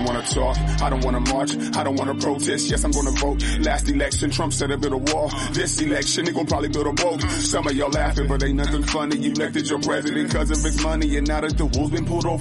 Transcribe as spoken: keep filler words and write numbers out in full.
don't wanna talk, I don't wanna march, I don't wanna protest, yes, I'm gonna vote. Last election, Trump said to build a wall. This election, they gon' probably build a boat. Some of y'all laughing, but ain't nothing funny. You elected your president cause of his money, and now that the wool's been pulled over